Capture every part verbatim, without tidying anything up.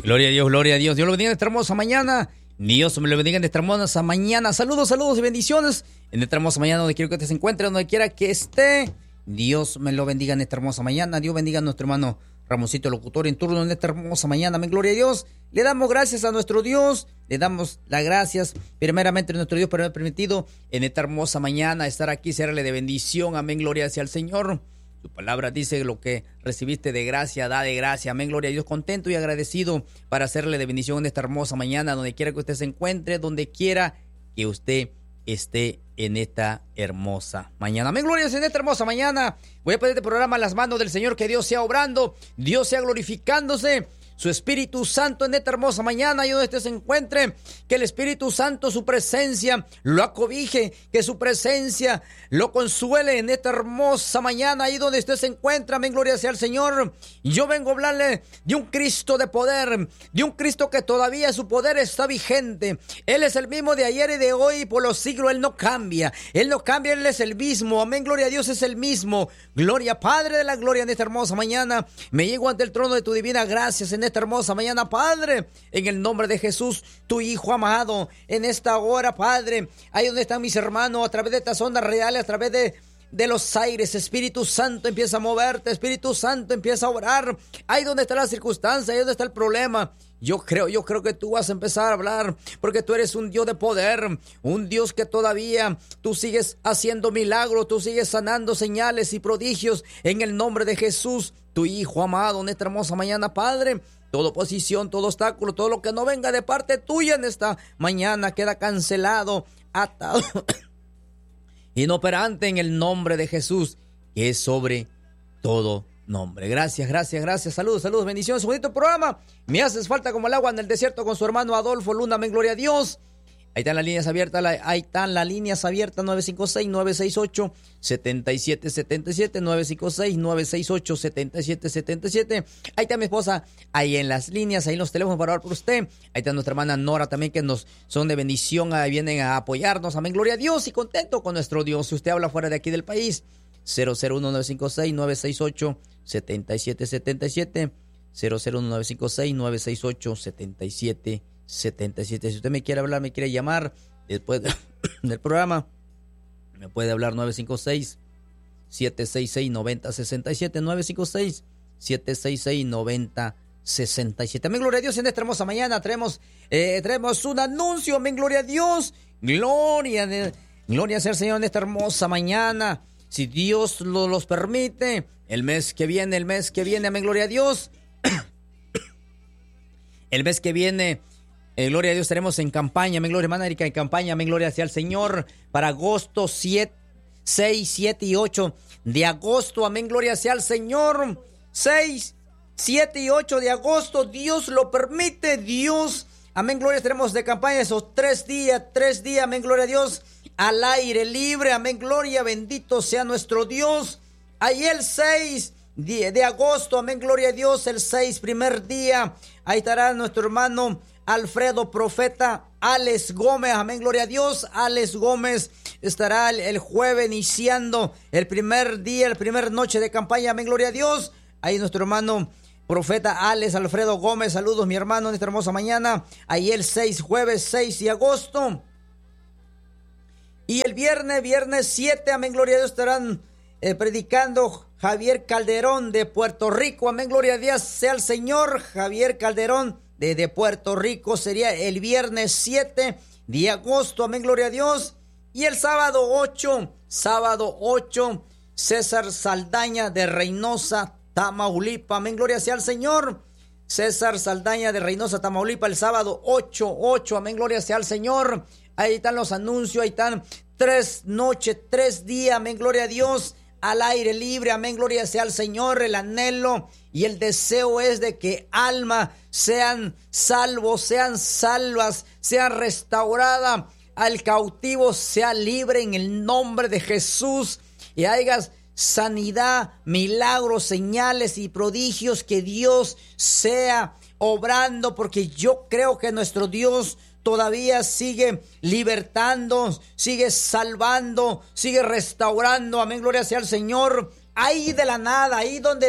Gloria a Dios, gloria a Dios. Dios lo bendiga en esta hermosa mañana. Dios me lo bendiga en esta hermosa mañana. Saludos, saludos y bendiciones en esta hermosa mañana donde quiero que te se encuentre, donde quiera que esté. Dios me lo bendiga en esta hermosa mañana. Dios bendiga a nuestro hermano Ramoncito, locutor en turno en esta hermosa mañana. Amén, gloria a Dios. Le damos gracias a nuestro Dios. Le damos las gracias primeramente a nuestro Dios por haber permitido en esta hermosa mañana estar aquí, serle de bendición. Amén, gloria hacia el Señor. Su palabra dice: lo que recibiste de gracia, da de gracia. Amén, gloria a Dios. Contento y agradecido para hacerle de bendición en esta hermosa mañana, donde quiera que usted se encuentre, donde quiera que usted esté en esta hermosa mañana. Amén, gloria a Dios. En esta hermosa mañana voy a poner este programa en las manos del Señor. Que Dios sea obrando, Dios sea glorificándose, su Espíritu Santo en esta hermosa mañana y donde usted se encuentre, que el Espíritu Santo, su presencia lo acobije, que su presencia lo consuele en esta hermosa mañana ahí donde usted se encuentra. Amén, gloria sea al Señor. Yo vengo a hablarle de un Cristo de poder, de un Cristo que todavía su poder está vigente. Él es el mismo de ayer y de hoy y por los siglos. Él no cambia, Él no cambia, Él es el mismo. Amén, gloria a Dios, es el mismo. Gloria, Padre de la gloria, en esta hermosa mañana me llego ante el trono de tu divina gracia en esta hermosa mañana, Padre, en el nombre de Jesús, tu Hijo amado, en esta hora, Padre, ahí donde están mis hermanos, a través de estas ondas reales, a través de, de los aires, Espíritu Santo empieza a moverte, Espíritu Santo empieza a orar, ahí donde está la circunstancia, ahí donde está el problema. Yo creo, yo creo que tú vas a empezar a hablar, porque tú eres un Dios de poder, un Dios que todavía tú sigues haciendo milagros, tú sigues sanando señales y prodigios en el nombre de Jesús, tu Hijo amado, en esta hermosa mañana, Padre. Toda oposición, todo obstáculo, todo lo que no venga de parte tuya en esta mañana queda cancelado, atado, inoperante en el nombre de Jesús, que es sobre todo nombre. Gracias, gracias, gracias. Saludos, saludos, bendiciones. Su bonito programa. Me haces falta como el agua en el desierto con su hermano Adolfo Luna. Amén, gloria a Dios. Ahí están las líneas abiertas, ahí están las líneas abiertas, nueve cinco seis, nueve seis ocho, siete siete siete siete, nueve cinco seis, nueve seis ocho, siete siete siete siete. Ahí está mi esposa, ahí en las líneas, ahí en los teléfonos para hablar por usted. Ahí está nuestra hermana Nora también, que nos son de bendición, ahí vienen a apoyarnos. Amén, gloria a Dios, y contento con nuestro Dios. Si usted habla fuera de aquí del país, cero cero uno nueve cinco seis, nueve seis ocho, siete siete siete siete, cero cero uno nueve cinco seis, nueve seis ocho, siete siete setenta y siete. Si usted me quiere hablar, me quiere llamar después de, del programa, me puede hablar nueve cinco seis, siete seis seis, nueve cero seis siete, nueve cinco seis, siete seis seis, nueve cero seis siete. Amén, gloria a Dios. En esta hermosa mañana traemos, eh, traemos un anuncio. Amén, gloria a Dios. Gloria, de, gloria sea el Señor en esta hermosa mañana. Si Dios lo, los permite, el mes que viene, el mes que viene, amén, gloria a Dios. El mes que viene, Eh, gloria a Dios, estaremos en campaña, amén, gloria, hermana Erika, en campaña, amén, gloria sea el Señor, para agosto siete, seis, siete y ocho de agosto, amén, gloria sea el Señor, seis, siete y ocho de agosto, Dios lo permite, Dios, amén, gloria, estaremos de campaña esos tres días, tres días, amén, gloria a Dios, al aire libre, amén, gloria, bendito sea nuestro Dios. Ahí el seis de agosto, amén, gloria a Dios, el seis, primer día, ahí estará nuestro hermano Alfredo Profeta Alex Gómez, amén, gloria a Dios. Alex Gómez estará el, el jueves iniciando el primer día, el primer noche de campaña, amén, gloria a Dios. Ahí nuestro hermano Profeta Alex Alfredo Gómez, saludos mi hermano en esta hermosa mañana. Ahí el seis, jueves seis de agosto. Y el viernes, viernes siete, amén, gloria a Dios, estarán eh, predicando Javier Calderón de Puerto Rico, amén, gloria a Dios sea el Señor. Javier Calderón de, de Puerto Rico sería el viernes siete de agosto, amén, gloria a Dios. Y el sábado ocho, sábado ocho, César Saldaña de Reynosa, Tamaulipas, amén, gloria sea al Señor. César Saldaña de Reynosa, Tamaulipas, el sábado ocho, ocho, amén, gloria sea al Señor. Ahí están los anuncios, ahí están tres noches, tres días, amén, gloria a Dios, al aire libre, amén, gloria sea al Señor. El anhelo y el deseo es de que almas sean salvos, sean salvas, sean restauradas, al cautivo sea libre en el nombre de Jesús, y hagas sanidad, milagros, señales y prodigios, que Dios sea obrando, porque yo creo que nuestro Dios todavía sigue libertando, sigue salvando, sigue restaurando, amén, gloria sea al Señor. Ahí de la nada, ahí donde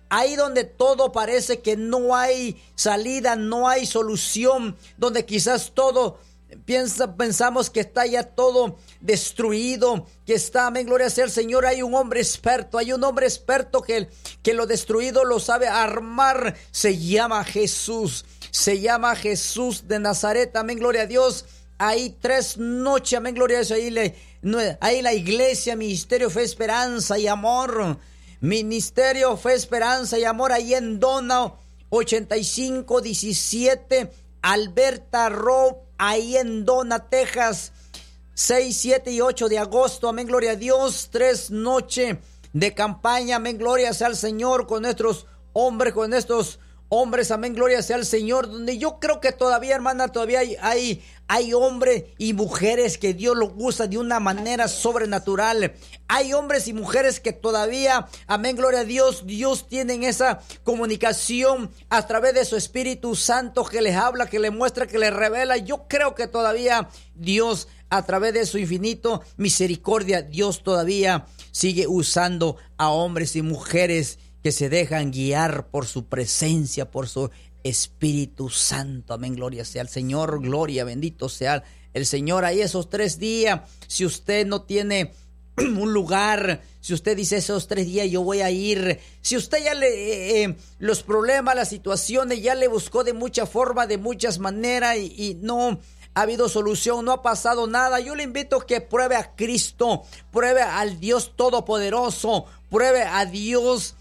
ahí donde todo parece que no hay salida, no hay solución, donde quizás todo piensa, pensamos que está ya todo destruido, que está, amén, gloria sea el Señor. Hay un hombre experto, hay un hombre experto que, que lo destruido lo sabe armar. Se llama Jesús, se llama Jesús de Nazaret, amén, gloria a Dios. Ahí tres noches, amén, gloria a Dios, ahí, le, ahí la iglesia, ministerio, fe, esperanza y amor. Ministerio, fe, esperanza y amor, ahí en Dona ochenta y cinco diecisiete, Alberta Road, ahí en Dona, Texas, seis, siete y ocho de agosto, amén, gloria a Dios. Tres noches de campaña, amén, gloria sea al Señor, con nuestros hombres, con estos hombres, amén, gloria sea al Señor, donde yo creo que todavía, hermana, todavía hay, hay, hay hombres y mujeres que Dios los usa de una manera sobrenatural. Hay hombres y mujeres que todavía, amén, gloria a Dios, Dios tiene esa comunicación a través de su Espíritu Santo que les habla, que les muestra, que les revela. Yo creo que todavía Dios, a través de su infinito misericordia, Dios todavía sigue usando a hombres y mujeres que se dejan guiar por su presencia, por su Espíritu Santo. Amén, gloria sea al Señor, gloria, bendito sea el Señor. Ahí esos tres días, si usted no tiene un lugar, si usted dice esos tres días yo voy a ir, si usted ya le, eh, los problemas, las situaciones, ya le buscó de mucha forma, de muchas maneras y, y no ha habido solución, no ha pasado nada, yo le invito a que pruebe a Cristo, pruebe al Dios Todopoderoso, pruebe a Dios.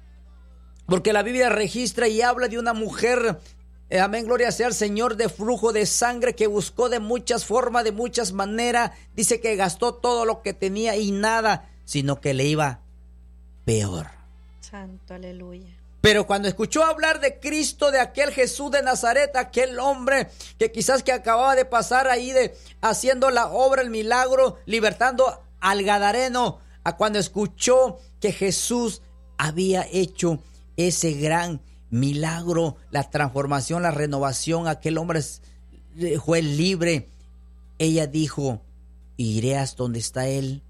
Porque la Biblia registra y habla de una mujer, eh, amén, gloria sea al Señor, de flujo de sangre, que buscó de muchas formas, de muchas maneras. Dice que gastó todo lo que tenía y nada, sino que le iba peor. Santo, aleluya. Pero cuando escuchó hablar de Cristo, de aquel Jesús de Nazaret, aquel hombre que quizás que acababa de pasar ahí de haciendo la obra, el milagro, libertando al gadareno, a cuando escuchó que Jesús había hecho ese gran milagro, la transformación, la renovación, aquel hombre fue libre. Ella dijo: iré hasta donde está él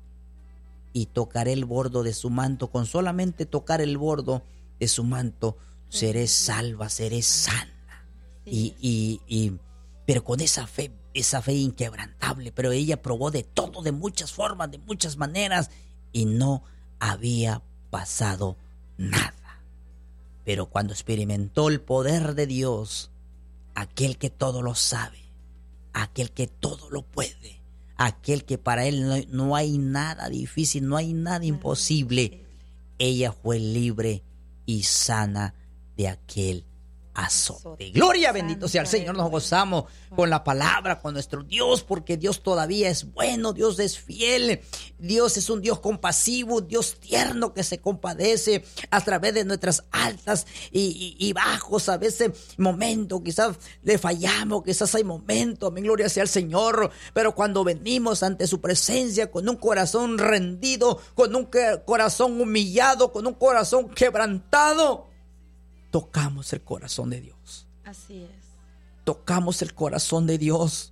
y tocaré el bordo de su manto. Con solamente tocar el bordo de su manto seré salva, seré sana. Y, y, y pero con esa fe, esa fe inquebrantable. Pero ella probó de todo, de muchas formas, de muchas maneras, y no había pasado nada. Pero cuando experimentó el poder de Dios, aquel que todo lo sabe, aquel que todo lo puede, aquel que para él no, no hay nada difícil, no hay nada imposible, ella fue libre y sana de aquel azote. Gloria, bendito sea el Señor. Nos gozamos con la palabra, con nuestro Dios, porque Dios todavía es bueno, Dios es fiel, Dios es un Dios compasivo, Dios tierno que se compadece a través de nuestras altas y, y, y bajos, a veces momentos, quizás le fallamos, quizás hay momentos, amén, gloria sea el Señor, pero cuando venimos ante su presencia con un corazón rendido, con un corazón humillado, con un corazón quebrantado, tocamos el corazón de Dios. Así es. Tocamos el corazón de Dios,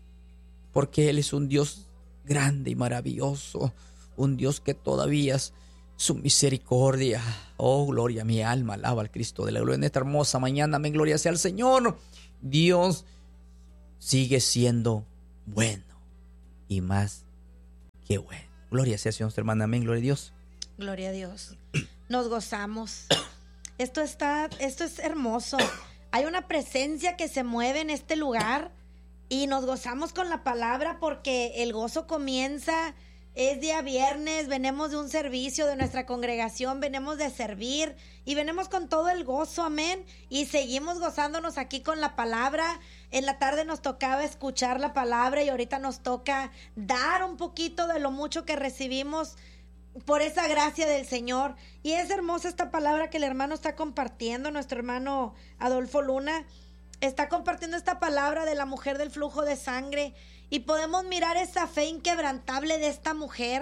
porque Él es un Dios grande y maravilloso, un Dios que todavía es su misericordia. Oh, gloria a mi alma, alaba al Cristo de la gloria. En esta hermosa mañana, amén, gloria sea al Señor. Dios sigue siendo bueno y más que bueno. Gloria sea al Señor, hermana, amén, gloria a Dios. Gloria a Dios. Nos gozamos. Esto está, esto es hermoso. Hay una presencia que se mueve en este lugar y nos gozamos con la palabra porque el gozo comienza. Es día viernes, venimos de un servicio de nuestra congregación, venimos de servir y venimos con todo el gozo, amén. Y seguimos gozándonos aquí con la palabra. En la tarde nos tocaba escuchar la palabra y ahorita nos toca dar un poquito de lo mucho que recibimos por esa gracia del Señor. Y es hermosa esta palabra que el hermano está compartiendo, nuestro hermano Adolfo Luna está compartiendo esta palabra de la mujer del flujo de sangre, y podemos mirar esa fe inquebrantable de esta mujer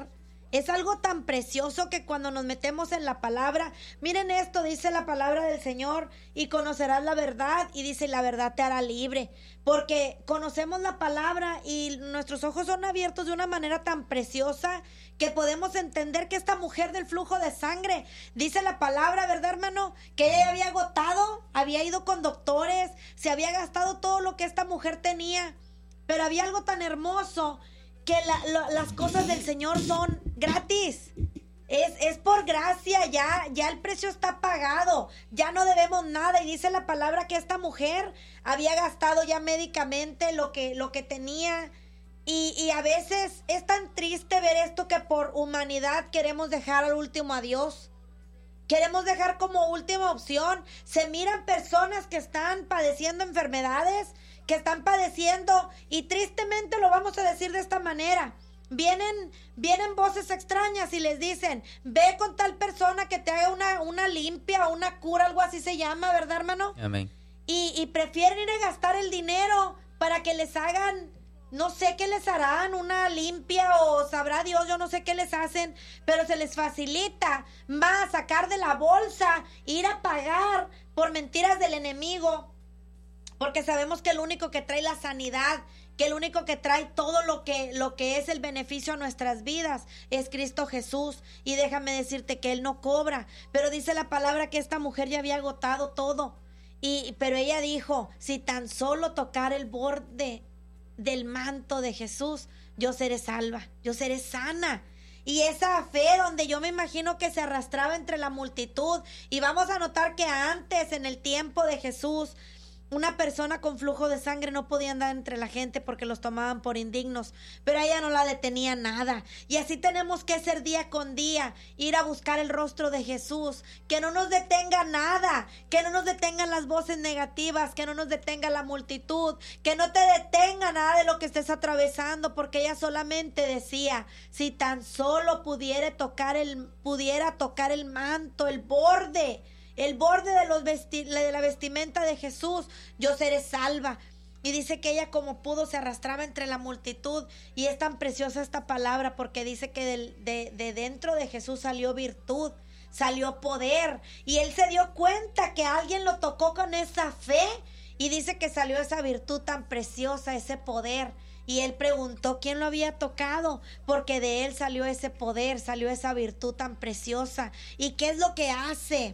Es algo tan precioso que cuando nos metemos en la palabra, miren esto, dice la palabra del Señor, y conocerás la verdad, y dice, la verdad te hará libre, porque conocemos la palabra y nuestros ojos son abiertos de una manera tan preciosa que podemos entender que esta mujer del flujo de sangre, dice la palabra, ¿verdad, hermano? Que ella había agotado, había ido con doctores, se había gastado todo lo que esta mujer tenía, pero había algo tan hermoso que la, la, las cosas del Señor son gratis. Es, es por gracia, ya, ya el precio está pagado, ya no debemos nada. Y dice la palabra que esta mujer había gastado ya médicamente lo que, lo que tenía. Y, y a veces es tan triste ver esto que por humanidad queremos dejar al último a Dios. Queremos dejar como última opción. Se miran personas que están padeciendo enfermedades, que están padeciendo, y tristemente lo vamos a decir de esta manera. Vienen, vienen voces extrañas y les dicen, ve con tal persona que te haga una, una limpia o una cura, algo así se llama, ¿verdad, hermano? Amén. Y, y prefieren ir a gastar el dinero para que les hagan, no sé qué les harán, una limpia o sabrá Dios, yo no sé qué les hacen, pero se les facilita más sacar de la bolsa, ir a pagar por mentiras del enemigo. Porque sabemos que el único que trae la sanidad, que el único que trae todo lo que, lo que es el beneficio a nuestras vidas es Cristo Jesús. Y déjame decirte que Él no cobra. Pero dice la palabra que esta mujer ya había agotado todo. Y, pero ella dijo, si tan solo tocar el borde del manto de Jesús, yo seré salva, yo seré sana. Y esa fe donde yo me imagino que se arrastraba entre la multitud. Y vamos a notar que antes, en el tiempo de Jesús, una persona con flujo de sangre no podía andar entre la gente porque los tomaban por indignos, pero a ella no la detenía nada. Y así tenemos que ser día con día, ir a buscar el rostro de Jesús, que no nos detenga nada, que no nos detengan las voces negativas, que no nos detenga la multitud, que no te detenga nada de lo que estés atravesando, porque ella solamente decía, si tan solo pudiera tocar el, pudiera tocar el manto, el borde, el borde de, los vesti- de la vestimenta de Jesús, yo seré salva. Y dice que ella como pudo se arrastraba entre la multitud. Y es tan preciosa esta palabra porque dice que del, de, de dentro de Jesús salió virtud, salió poder. Y él se dio cuenta que alguien lo tocó con esa fe. Y dice que salió esa virtud tan preciosa, ese poder. Y él preguntó quién lo había tocado, porque de él salió ese poder, salió esa virtud tan preciosa. ¿Y qué es lo que hace?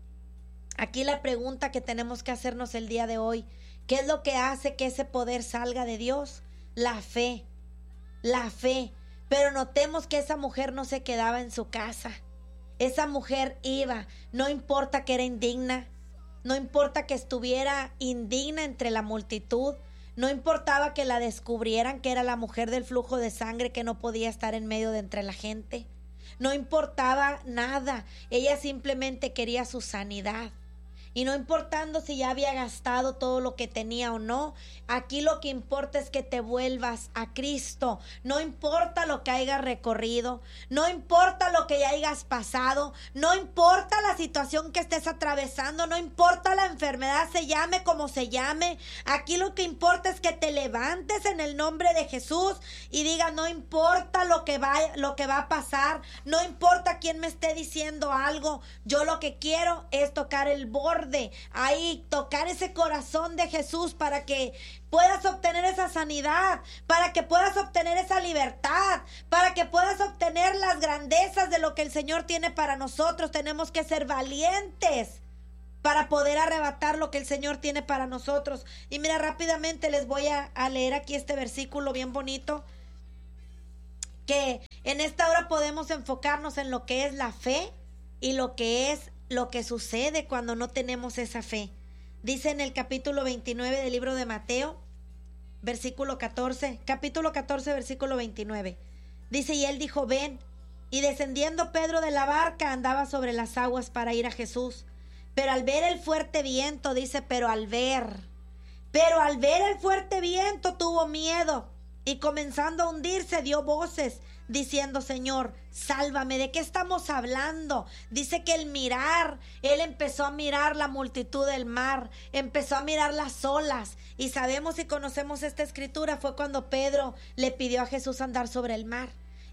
Aquí la pregunta que tenemos que hacernos el día de hoy, ¿qué es lo que hace que ese poder salga de Dios? La fe, la fe. Pero notemos que esa mujer no se quedaba en su casa. Esa mujer iba, no importa que era indigna, no importa que estuviera indigna entre la multitud, no importaba que la descubrieran que era la mujer del flujo de sangre que no podía estar en medio de entre la gente. No importaba nada, ella simplemente quería su sanidad. Y no importando si ya había gastado todo lo que tenía o no, aquí lo que importa es que te vuelvas a Cristo. No importa lo que hayas recorrido, no importa lo que ya hayas pasado, no importa la situación que estés atravesando, no importa la enfermedad, se llame como se llame. Aquí lo que importa es que te levantes en el nombre de Jesús y digas, no importa lo que vaya, lo que va a pasar, no importa quién me esté diciendo algo, yo lo que quiero es tocar el borde. Ahí tocar ese corazón de Jesús para que puedas obtener esa sanidad, para que puedas obtener esa libertad, para que puedas obtener las grandezas de lo que el Señor tiene para nosotros. Tenemos que ser valientes para poder arrebatar lo que el Señor tiene para nosotros. Y mira, rápidamente les voy a, a leer aquí este versículo bien bonito, que en esta hora podemos enfocarnos en lo que es la fe y lo que es lo que sucede cuando no tenemos esa fe. Dice en el capítulo veintinueve del libro de Mateo, versículo catorce, capítulo catorce, versículo veintinueve. Dice, y él dijo, ven. Y descendiendo Pedro de la barca andaba sobre las aguas para ir a Jesús. Pero al ver el fuerte viento, dice, pero al ver, pero al ver el fuerte viento tuvo miedo. Y comenzando a hundirse dio voces diciendo, Señor, sálvame. ¿De qué estamos hablando? Dice que el mirar, él empezó a mirar la multitud del mar, empezó a mirar las olas. Y sabemos y conocemos esta escritura, fue cuando Pedro le pidió a Jesús andar sobre el mar.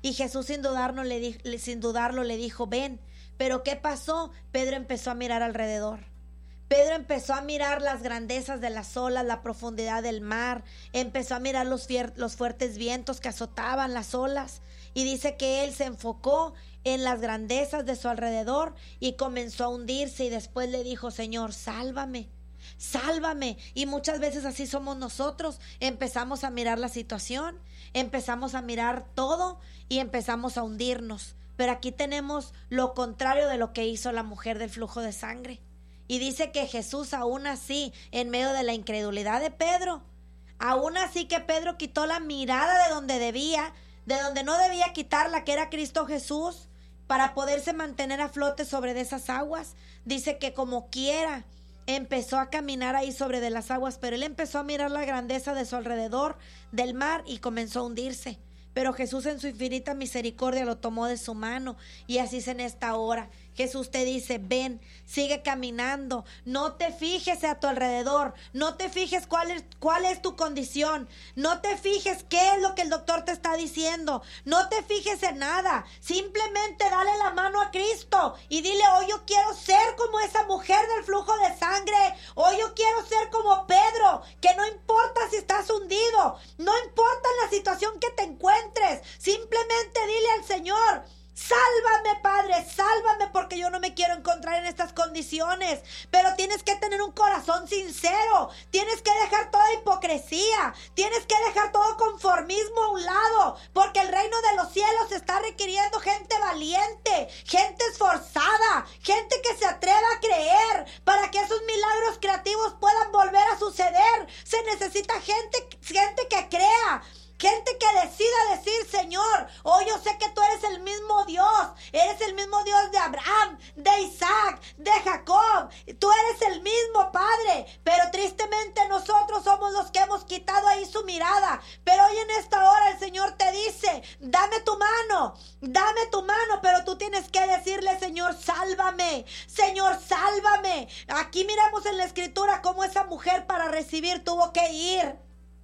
Y Jesús sin dudarlo le, di, sin dudarlo le dijo, ven. Pero ¿qué pasó? Pedro empezó a mirar alrededor. Pedro empezó a mirar las grandezas de las olas, la profundidad del mar. Empezó a mirar los, fier, los fuertes vientos que azotaban las olas. Y dice que él se enfocó en las grandezas de su alrededor y comenzó a hundirse. Y después le dijo, Señor, sálvame. Sálvame. Y muchas veces así somos nosotros. Empezamos a mirar la situación, empezamos a mirar todo y empezamos a hundirnos. Pero aquí tenemos lo contrario de lo que hizo la mujer del flujo de sangre. Y dice que Jesús, aún así, en medio de la incredulidad de Pedro, aún así que Pedro quitó la mirada de donde debía, de donde no debía quitarla, que era Cristo Jesús, para poderse mantener a flote sobre de esas aguas. Dice que como quiera empezó a caminar ahí sobre de las aguas, pero él empezó a mirar la grandeza de su alrededor, del mar, y comenzó a hundirse. Pero Jesús en su infinita misericordia lo tomó de su mano, y así es en esta hora. Jesús te dice, ven, sigue caminando, no te fijes a tu alrededor, no te fijes cuál es, cuál es tu condición, no te fijes qué es lo que el doctor te está diciendo, no te fijes en nada, simplemente dale la mano a Cristo y dile, hoy yo quiero ser como esa mujer del flujo de sangre, hoy yo quiero ser como Pedro, que no importa si estás hundido, no importa la situación que te encuentres, simplemente dile al Señor, sálvame, Padre, sálvame, porque yo no me quiero encontrar en estas condiciones. Pero tienes que tener un corazón sincero, tienes que dejar toda hipocresía, tienes que dejar todo conformismo a un lado, porque el reino de los cielos está requiriendo gente valiente, gente esforzada, gente que se atreva a creer, para que esos milagros creativos puedan volver a suceder. Se necesita gente, gente que crea, gente que decida decir, Señor, oh, yo sé que tú eres el mismo Dios, eres el mismo Dios de Abraham, de Isaac, de Jacob, tú eres el mismo Padre, pero tristemente nosotros somos los que hemos quitado ahí su mirada. Pero hoy en esta hora el Señor te dice, dame tu mano, dame tu mano, pero tú tienes que decirle, Señor, sálvame, Señor, sálvame. Aquí miramos en la Escritura cómo esa mujer para recibir tuvo que ir.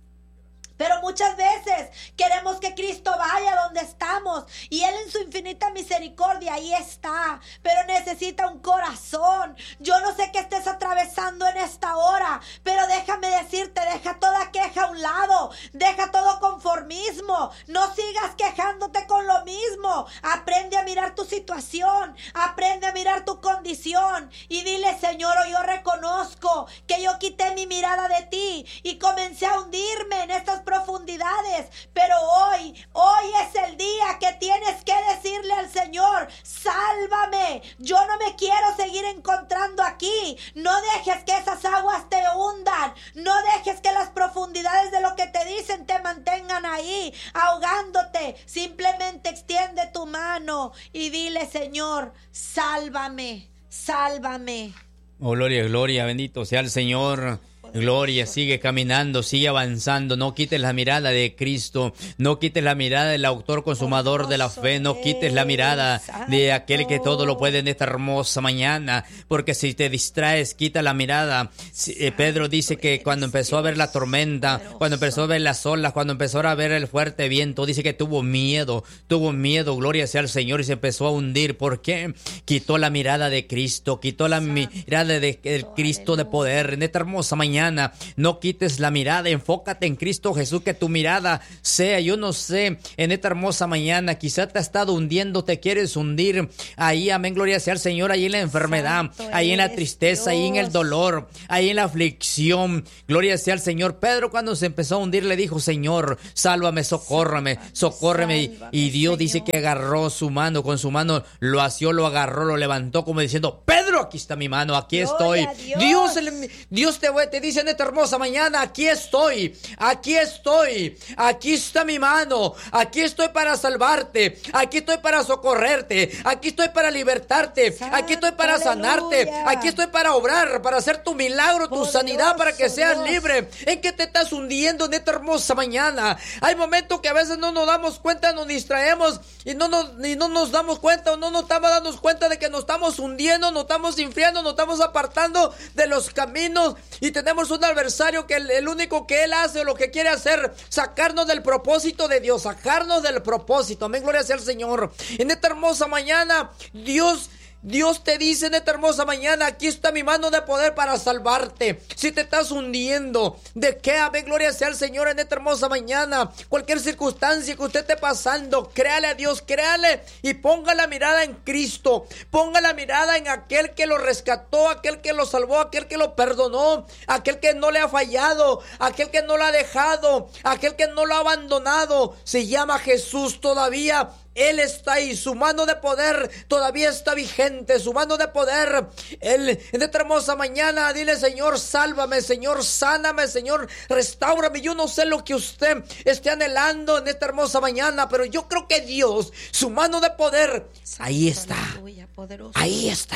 Pero muchas veces queremos que Cristo vaya donde estamos, y Él en su infinita misericordia ahí está, pero necesita un corazón. Yo no sé qué estés atravesando en esta hora, pero déjame decirte, deja toda queja a un lado, deja todo conformismo, no sigas quejándote con lo mismo. Aprende a mirar tu situación, aprende a mirar tu condición y dile, Señor, yo reconozco que yo quité mi mirada de ti y comencé a hundirme en estas profundidades, pero hoy, hoy es el día que tienes que decirle al Señor, sálvame, yo no me quiero seguir encontrando aquí, no dejes que esas aguas te hundan, no dejes que las profundidades de lo que te dicen te mantengan ahí, ahogándote. Simplemente extiende tu mano y dile, Señor, sálvame, sálvame. Oh, gloria, gloria, bendito sea el Señor. Gloria, sigue caminando, sigue avanzando, no quites la mirada de Cristo, no quites la mirada del autor consumador de la fe, no quites la mirada de aquel que todo lo puede en esta hermosa mañana, porque si te distraes, quita la mirada. Pedro dice que cuando empezó a ver la tormenta, cuando empezó a ver las olas, cuando empezó a ver el fuerte viento, dice que tuvo miedo, tuvo miedo, gloria sea al Señor, y se empezó a hundir. ¿Por qué? Quitó la mirada de Cristo, quitó la mirada de, de Cristo de poder en esta hermosa mañana. No quites la mirada, enfócate en Cristo Jesús, que tu mirada sea, yo no sé, en esta hermosa mañana, quizá te ha estado hundiendo, te quieres hundir ahí, amén, gloria sea al Señor, ahí en la enfermedad, Santo ahí en la tristeza, Dios. Ahí en el dolor, ahí en la aflicción, gloria sea al Señor. Pedro, cuando se empezó a hundir, le dijo, Señor, sálvame, socórrame, socórreme, sálvame, y Dios Señor. Dice que agarró su mano, con su mano lo asió, lo agarró, lo levantó como diciendo, Pedro, aquí está mi mano, aquí Gloria estoy. Dios, Dios, Dios te, te dice en esta hermosa mañana, aquí estoy, aquí estoy, aquí está mi mano, aquí estoy para salvarte, aquí estoy para socorrerte, aquí estoy para libertarte, Santo, aquí estoy para sanarte, aleluya. Aquí estoy para obrar, para hacer tu milagro, tu Poderoso sanidad, para que seas Dios. Libre. ¿En qué te estás hundiendo en esta hermosa mañana? Hay momentos que a veces no nos damos cuenta, nos distraemos y no nos, y no nos damos cuenta o no nos estamos dando cuenta de que nos estamos hundiendo, nos estamos estamos enfriando, nos estamos apartando de los caminos y tenemos un adversario que el, el único que él hace o lo que quiere hacer, sacarnos del propósito de Dios, sacarnos del propósito. Amén, gloria sea al Señor. En esta hermosa mañana, Dios... Dios te dice en esta hermosa mañana, aquí está mi mano de poder para salvarte. Si te estás hundiendo, ¿de qué? Amén, gloria sea al Señor en esta hermosa mañana. Cualquier circunstancia que usted esté pasando, créale a Dios, créale y ponga la mirada en Cristo. Ponga la mirada en aquel que lo rescató, aquel que lo salvó, aquel que lo perdonó, aquel que no le ha fallado, aquel que no lo ha dejado, aquel que no lo ha abandonado. Se llama Jesús todavía. Él está ahí, su mano de poder todavía está vigente, su mano de poder. Él, en esta hermosa mañana, dile: Señor, sálvame, Señor, sáname, Señor, restáurame. Yo no sé lo que usted esté anhelando en esta hermosa mañana, pero yo creo que Dios, su mano de poder, ahí está, ahí está.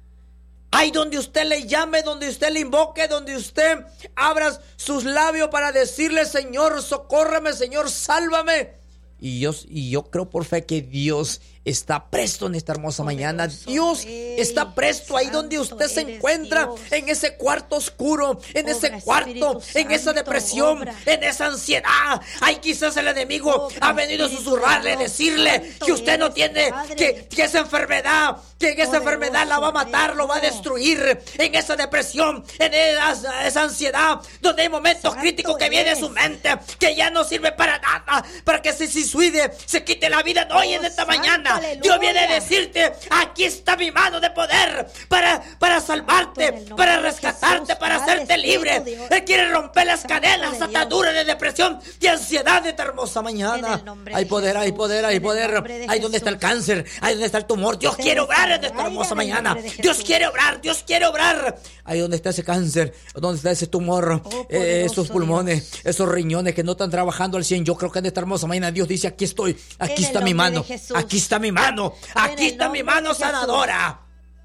Ahí donde usted le llame, donde usted le invoque, donde usted abra sus labios para decirle: Señor, socórreme, Señor, sálvame. Y yo, y yo creo por fe que Dios está presto en esta hermosa mañana. Dios está presto ahí donde usted se encuentra, en ese cuarto oscuro, en ese cuarto, en esa depresión, en esa ansiedad. Ahí quizás el enemigo ha venido a susurrarle, decirle que usted no tiene, que, que esa enfermedad, que en esa enfermedad la va a matar, lo va a destruir. En esa depresión, en esa, esa ansiedad, donde hay momentos críticos que viene a su mente, que ya no sirve para nada, para que se suicide, se quite la vida. No, y en esta mañana Aleluya. Dios viene a decirte: aquí está mi mano de poder para, para salvarte, para rescatarte, para hacerte libre. Él quiere romper las cadenas, las ataduras de depresión, de ansiedad de esta hermosa mañana. Hay poder, hay poder, hay poder. Ahí donde está el cáncer, ahí donde está el tumor. Dios quiere obrar en esta hermosa mañana. Dios quiere obrar, Dios quiere obrar. Ahí donde está ese cáncer, donde está ese tumor, eh, esos pulmones, esos riñones que no están trabajando al cien. Yo creo que en esta hermosa mañana Dios dice: aquí estoy, aquí está mi mano, aquí está mi mano, aquí está mi mano sanadora.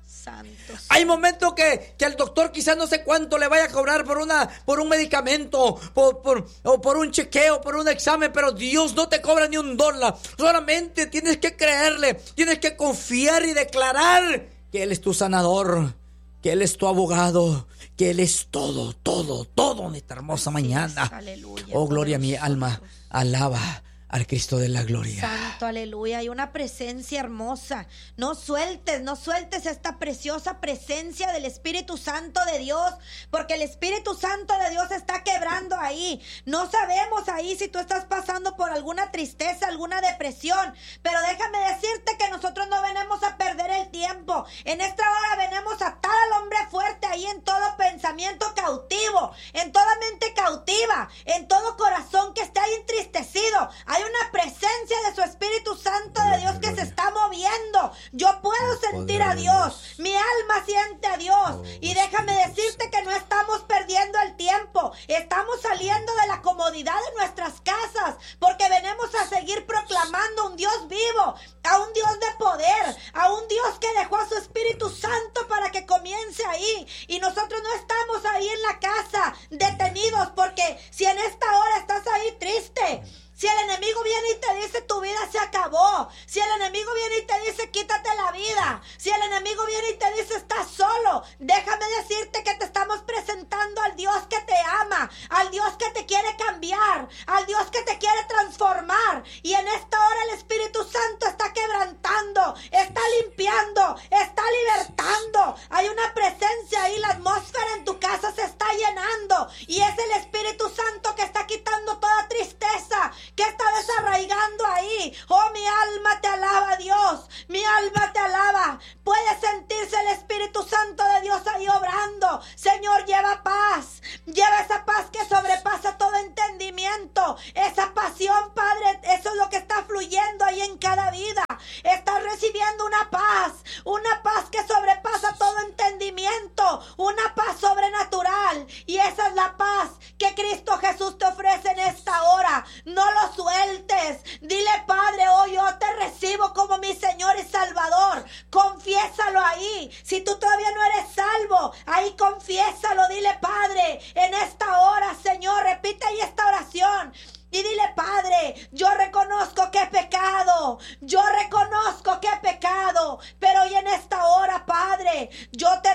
Hay momentos que, que el doctor quizás no sé cuánto le vaya a cobrar por una por un medicamento, por, por, o por un chequeo, por un examen, pero Dios no te cobra ni un dólar. Solamente tienes que creerle, tienes que confiar y declarar que Él es tu sanador, que Él es tu abogado, que Él es todo, todo, todo en esta hermosa mañana. Aleluya, oh, gloria a mi alma, alaba al Cristo de la gloria. Santo, aleluya. Hay una presencia hermosa. No sueltes, no sueltes esta preciosa presencia del Espíritu Santo de Dios, porque el Espíritu Santo de Dios está quebrando ahí. No sabemos ahí si tú estás pasando por alguna tristeza, alguna depresión, pero déjame decirte que nosotros no venimos a perder el tiempo. En esta hora venimos a atar al hombre fuerte ahí en todo pensamiento cautivo, en toda mente cautiva, en todo corazón que esté ahí entristecido. Hay una presencia de su Espíritu Santo de Dios que se está moviendo. Yo puedo sentir a Dios. Mi alma siente a Dios. Y déjame decirte que no estamos perdiendo el tiempo. Estamos saliendo de la comodidad de nuestras casas, porque venimos a seguir proclamando un Dios vivo, a un Dios de poder, a un Dios que dejó a su Espíritu Santo para que comience ahí. Y nosotros no estamos ahí en la casa detenidos, porque si en esta hora estás ahí triste, si el enemigo viene y te dice tu vida se acabó, si el enemigo viene y te dice quítate la vida, si el enemigo viene y te dice estás solo, déjame decirte que te estamos presentando al Dios que te ama, al Dios que te quiere cambiar, al Dios que te quiere transformar. Y en esta hora el Espíritu Santo está quebrantando, está limpiando, está libertando. Hay una presencia ahí, la atmósfera en tu casa se está llenando, y es el Espíritu Santo que está quitando toda tristeza que está desarraigando ahí. Oh, mi alma te alaba, Dios. Mi alma te alaba. Puede sentirse el Espíritu Santo de Dios ahí obrando. Señor, lleva paz. Lleva esa paz que sobrepasa todo entendimiento. Esa pasión, Padre, eso es lo que está fluyendo ahí en cada vida. Estás recibiendo una paz. Una paz que sobrepasa todo entendimiento. Una paz sobrenatural. Y esa es la paz que Cristo Jesús te ofrece en esta hora. No lo sueltes. Dile: Padre, hoy yo te recibo como mi Señor y Salvador. Confiésalo ahí. Si tú todavía no eres salvo, ahí confiésalo. Dile: Padre, en esta hora, Señor, repite ahí esta oración. Y dile: Padre, yo reconozco que he pecado, yo reconozco que he pecado, pero hoy en esta hora, Padre, yo te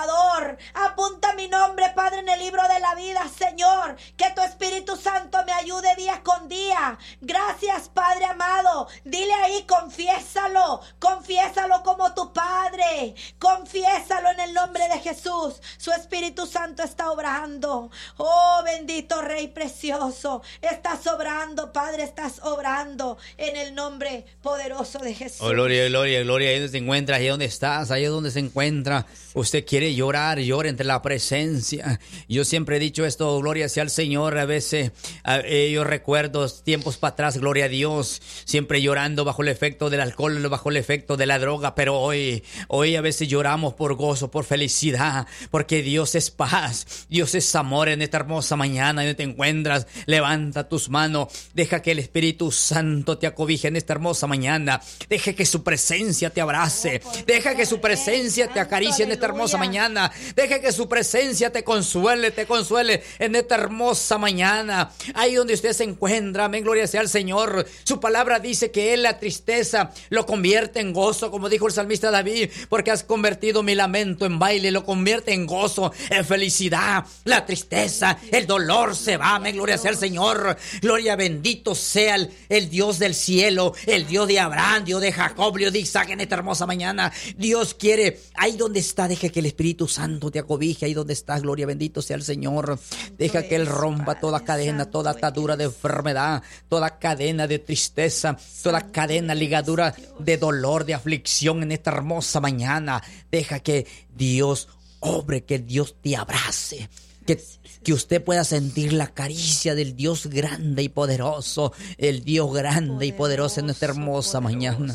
Salvador. Apunta mi nombre, Padre, en el libro de la vida, Señor. Que tu Espíritu Santo me ayude día con día. Gracias, Padre amado. Dile ahí, confiésalo. Confiésalo como tu Padre. Confiésalo en el nombre de Jesús. Su Espíritu Santo está obrando. Oh, bendito Rey precioso. Estás obrando, Padre, estás obrando en el nombre poderoso de Jesús. Oh, gloria, gloria, gloria. Ahí donde se encuentra, ahí donde estás, ahí donde se encuentra. Usted quiere llorar, llora entre la presencia. Yo siempre he dicho esto, gloria sea al Señor. A veces eh, yo recuerdo tiempos para atrás, gloria a Dios, siempre llorando bajo el efecto del alcohol, bajo el efecto de la droga. Pero hoy, hoy a veces lloramos por gozo, por felicidad, porque Dios es paz, Dios es amor. En esta hermosa mañana donde te encuentras, levanta tus manos, deja que el Espíritu Santo te acobije en esta hermosa mañana. Deja que su presencia te abrace, deja que su presencia te acaricie en esta hermosa mañana. Deja que su presencia te consuele, te consuele en esta hermosa mañana. Ahí donde usted se encuentra, amén, gloria sea al Señor. Su palabra dice que Él la tristeza lo convierte en gozo, como dijo el salmista David, porque has convertido mi lamento en baile, lo convierte en gozo, en felicidad. La tristeza, el dolor se va, amén, gloria sea al Señor. Gloria, bendito sea el, el Dios del cielo, el Dios de Abraham, Dios de Jacob, Dios de Isaac en esta hermosa mañana. Dios quiere, ahí donde está, deja que el Espíritu Santo te acobije, ahí donde estás, gloria, bendito sea el Señor. Deja que Él rompa toda cadena, toda atadura de enfermedad, toda cadena de tristeza, toda cadena, ligadura de dolor, de aflicción en esta hermosa mañana. Deja que Dios obre, que Dios te abrace, que, que usted pueda sentir la caricia del Dios grande y poderoso, el Dios grande y poderoso en esta hermosa mañana.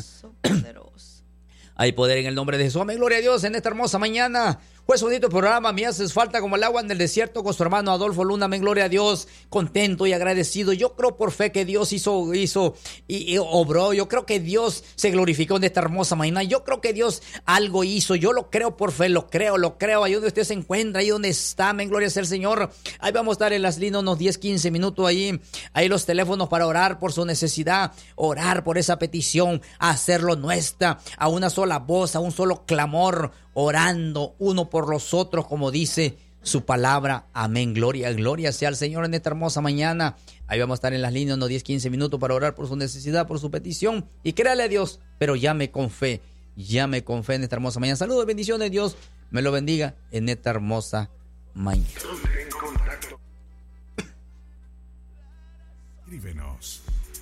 Hay poder en el nombre de Jesús. Amén, gloria a Dios en esta hermosa mañana. Pues bonito programa, me haces falta como el agua en el desierto con su hermano Adolfo Luna. Amén, gloria a Dios, contento y agradecido. Yo creo por fe que Dios hizo, hizo y, y obró. Yo creo que Dios se glorificó en esta hermosa mañana. Yo creo que Dios algo hizo. Yo lo creo por fe, lo creo, lo creo. Ahí donde usted se encuentra, ahí donde está, amén, gloria sea el Señor. Ahí vamos a estar en las líneas unos diez, quince minutos ahí. Ahí los teléfonos para orar por su necesidad, orar por esa petición, hacerlo nuestra, a una sola voz, a un solo clamor, orando uno por los otros, como dice su palabra. Amén, gloria, gloria sea al Señor en esta hermosa mañana. Ahí vamos a estar en las líneas unos diez, quince minutos para orar por su necesidad, por su petición. Y créale a Dios, pero llame con fe, llame con fe en esta hermosa mañana. Saludos, bendiciones, Dios me lo bendiga en esta hermosa mañana. Escríbenos.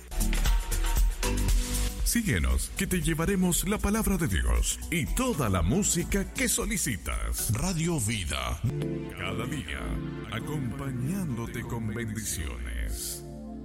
Síguenos, que te llevaremos la palabra de Dios y toda la música que solicitas. Radio Vida, cada día, acompañándote con bendiciones.